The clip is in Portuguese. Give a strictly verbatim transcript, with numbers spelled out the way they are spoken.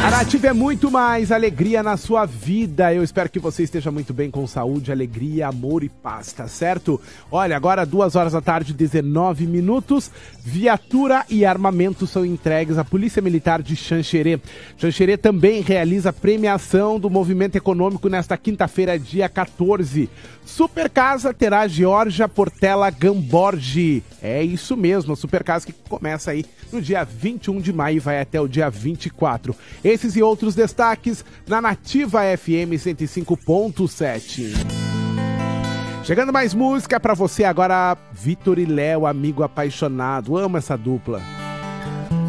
A Nativa é muito mais alegria na sua vida. Eu espero que você esteja muito bem, com saúde, alegria, amor e paz, tá certo? Olha, agora duas horas da tarde, dezenove minutos. Viatura e armamento são entregues à Polícia Militar de Xanxerê. Xanxerê também realiza premiação do movimento econômico nesta quinta-feira, dia quatorze. Super Casa terá Georgia Portela Gamborge. É isso mesmo, a Super Casa que começa aí no dia vinte e um de maio e vai até o dia vinte e quatro. Esses e outros destaques na Nativa F M cento e cinco ponto sete. Chegando mais música pra você agora, Vitor e Léo, amigo apaixonado. Amo essa dupla.